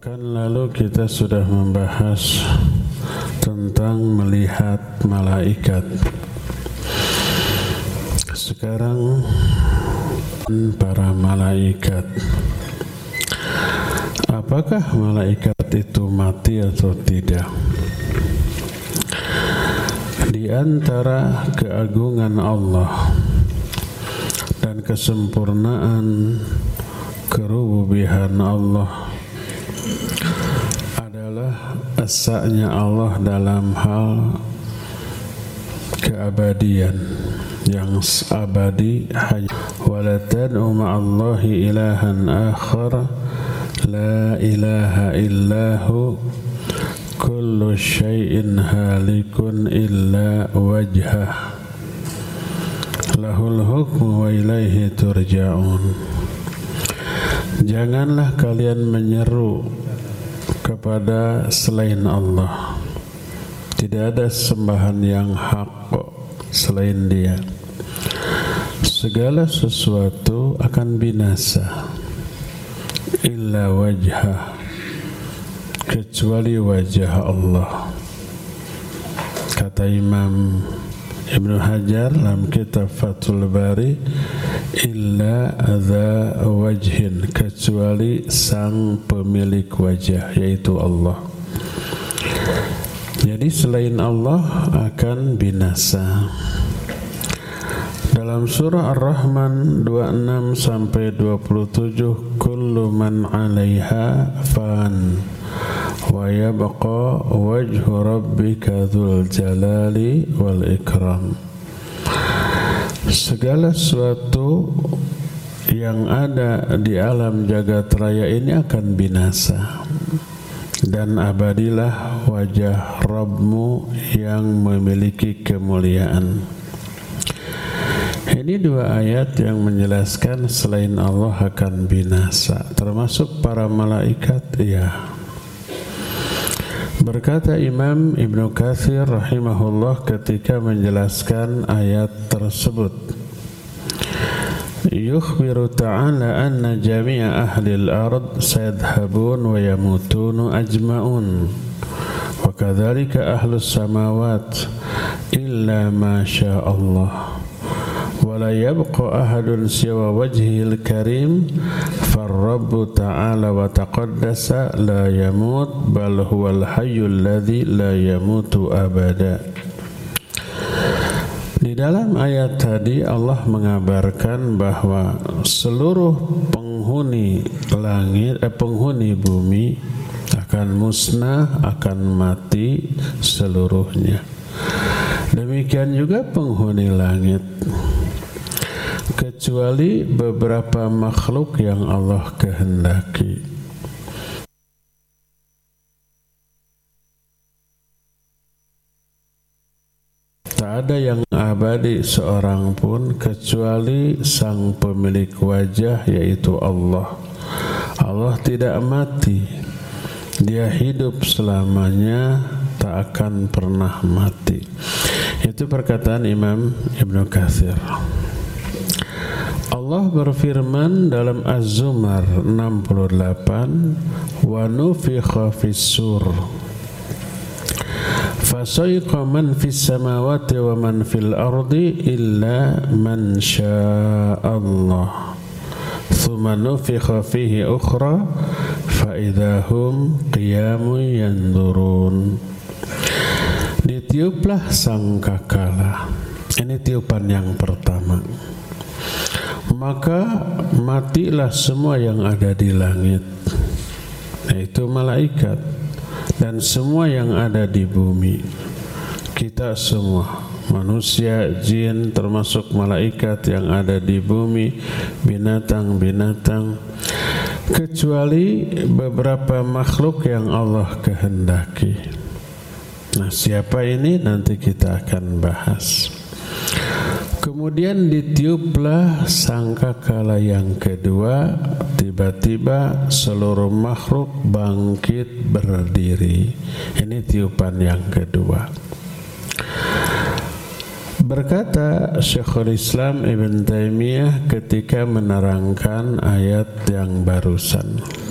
Pekan lalu kita sudah membahas tentang melihat malaikat. Sekarang para malaikat. Apakah malaikat itu mati atau tidak? Di antara keagungan Allah dan kesempurnaan kerububihan Allah adalah esanya Allah dalam hal keabadian yang abadi. Wala tad'u ma'allahi ilahan akhar la ilaha illahu kullu syai'in halikun illa wajhah lahul hukmu wa ilaihi turja'un. Janganlah kalian menyeru kepada selain Allah. Tidak ada sembahan yang hak selain Dia. Segala sesuatu akan binasa illa wajhah, kecuali wajah Allah. Kata Imam Ibnu Hajar dalam kitab Fathul Bari, illa adza wajhin, kecuali sang pemilik wajah, yaitu Allah. Jadi selain Allah akan binasa. Dalam surah Ar-Rahman 26 sampai 27, kullu man 'alaiha fan wa yabqa wajhu rabbika dzul jalali wal ikram. Segala sesuatu yang ada di alam jagat raya ini akan binasa, dan abadilah wajah Rabbmu yang memiliki kemuliaan. Ini dua ayat yang menjelaskan selain Allah akan binasa, termasuk para malaikat. Ya. Berkata Imam Ibnu Katsir rahimahullah ketika menjelaskan ayat tersebut, yukhbiru ta'ala anna jami'a ahli al-ard sayadhabun wa yamutun ajma'un wa kadzalika ahlus samawat illa ma syaa Allah wa la yabqa ahadun siwa wajhil karim farrabbu ta'ala wa taqaddasa la yamut bal huwal hayyul ladzi la yamutu abada. Di dalam ayat tadi Allah mengabarkan bahwa seluruh penghuni langit, penghuni bumi akan musnah, akan mati seluruhnya. Demikian juga penghuni langit, kecuali beberapa makhluk yang Allah kehendaki. Tak ada yang abadi seorang pun kecuali sang pemilik wajah, yaitu Allah. Allah tidak mati, Dia hidup selamanya, tak akan pernah mati. Itu perkataan Imam Ibnu Katsir. Allah berfirman dalam Az-Zumar 68, wa nufikha fis-sur fasaiqa man fis samawati wa man fil ardi illa man syaa Allah thumma nufikha fihi ukhra fa idahum qiyamun yanzurun. Ditiuplah sangkakala. Ini tiupan yang pertama. Maka matilah semua yang ada di langit, yaitu malaikat, dan semua yang ada di bumi. Kita semua, manusia, jin, termasuk malaikat yang ada di bumi, binatang-binatang, kecuali beberapa makhluk yang Allah kehendaki. Nah, siapa ini nanti kita akan bahas. Kemudian ditiuplah sangkakala yang kedua, tiba-tiba seluruh makhluk bangkit berdiri. Ini tiupan yang kedua. Berkata Syekhul Islam Ibn Taimiyah ketika menerangkan ayat yang barusan,